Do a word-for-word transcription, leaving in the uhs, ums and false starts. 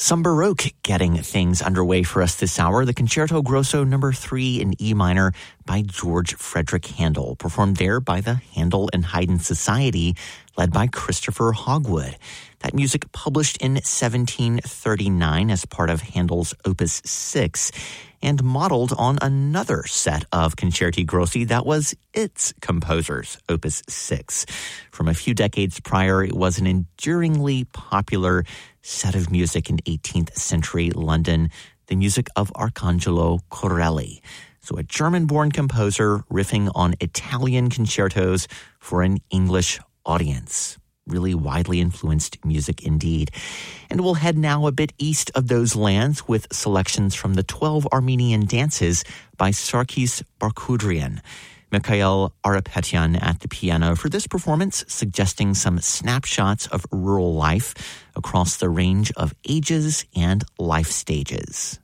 Some Baroque getting things underway for us this hour. The Concerto Grosso number three in E minor by George Frederick Handel, performed there by the Handel and Haydn Society, led by Christopher Hogwood. That music published in seventeen thirty-nine as part of Handel's Opus six and modeled on another set of Concerti Grossi that was its composer's Opus six. From a few decades prior, it was an enduringly popular set of music in eighteenth century London, the music of Arcangelo Corelli. So a German-born composer riffing on Italian concertos for an English audience. Really widely influenced music indeed. And we'll head now a bit east of those lands with selections from the twelve Armenian dances by Sarkis Barkhoudrian. Mikhail Arapetyan at the piano for this performance, suggesting some snapshots of rural life across the range of ages and life stages.